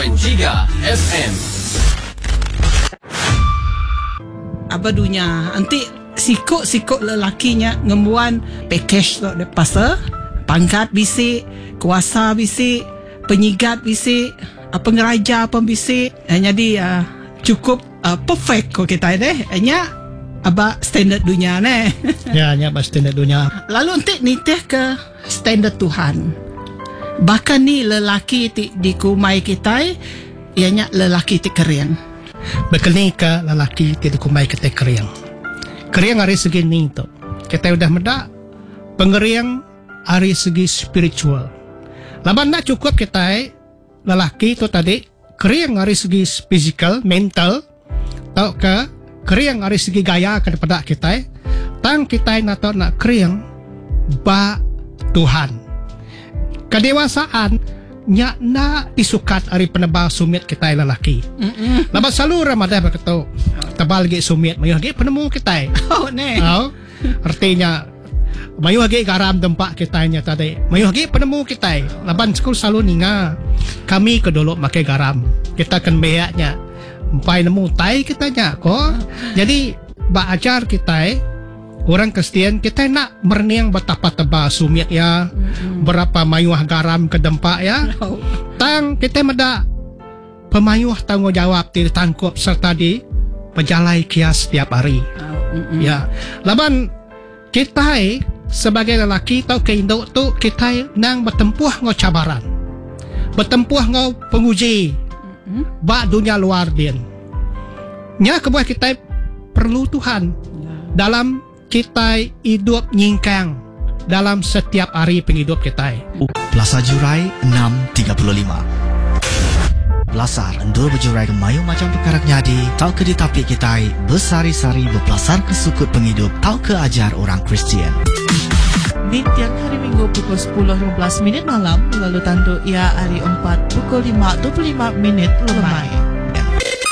FM. Apa dunia nanti sikok lelakinya ngemuan package tu de pasal pangkat bisik, kuasa bisik, penyigat bisik, pengeraja pun bisik. Jadi cukup perfect ko kita deh. Hanya aba standard dunia ne. Ya, aba standard dunia. Lalu nanti nitih ke standard Tuhan. Bahkan ni lelaki di kumai kita ianya lelaki ti keriang. Bekali ka lelaki ti kumai kita keriang. Keriang dari segi ni tu. Kita udah medak pengeriang dari segi spiritual. Laban nak cukup kita lelaki tu tadi keriang dari segi physical, mental, tau ke keriang dari segi gaya kepada kita. Tang kita nak keriang ba Tuhan. Kedewasaan nya na disukat ari penebal sumit kita lelaki. Laban selalu Ramadan berkata tebal ge sumit mayuh ge penemu kita. Oh ne. Oh, artinya mayuh ge garam tempat kita nya tadi. Mayuh ge penemu kita. Laban sekul selalu ninga kami kedolok make garam. Kita kan beaknya empai nemu tai kita nya ko. Jadi ba ajar kita orang Kristian kita nak merniang betapa tebal sumit ya, berapa mayuah garam ke dempak ya. Tang kita meda pemayuah tanggungjawab ditangkup serta di pejalai kias setiap hari. Ya, laban kita sebagai lelaki tau ke induk tu kita nang bertempuh ngau cabaran, bertempuh ngau penguji, ba dunia luar din. Nya kebuah kita perlu Tuhan dalam kita hidup nyingkang dalam setiap hari penghidup kita. Plaza Jurai 635. Belasar endul berjurai ke mayu macam perkara nyadi. Tau ke di tapi kita bersari-sari berpelasar ke sukut penghidup. Tau ke ajar orang Kristian. Di tiang hari Minggu pukul 10.15 malam. Lalu tandu ia hari 4 pukul 5.25 lemai.